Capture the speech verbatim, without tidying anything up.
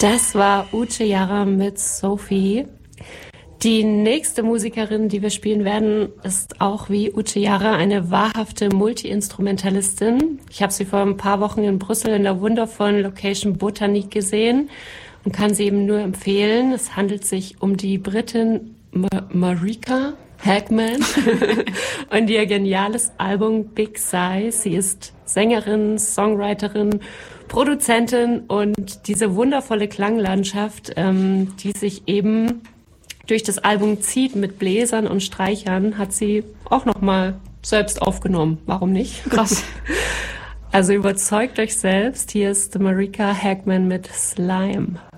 Das war Uche Jara mit Sophie. Die nächste Musikerin, die wir spielen werden, ist auch wie Uche Jara eine wahrhafte Multi-Instrumentalistin. Ich habe sie vor ein paar Wochen in Brüssel in der wundervollen Location Botanique gesehen und kann sie eben nur empfehlen. Es handelt sich um die Britin Ma- Marika Hagman und ihr geniales Album Big Size. Sie ist Sängerin, Songwriterin, Produzentin und diese wundervolle Klanglandschaft, ähm, die sich eben durch das Album zieht mit Bläsern und Streichern, hat sie auch nochmal selbst aufgenommen. Warum nicht? Krass. Also überzeugt euch selbst. Hier ist Marika Hagman mit Slime.